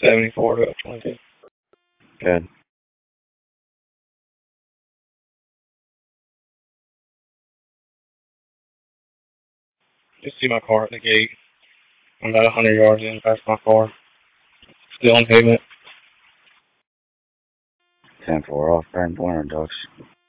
74 to 22. Good. Just see my car at the gate. I'm about 100 yards in past my car. Still on pavement. 10-4 off, Burn Pointer Ducks.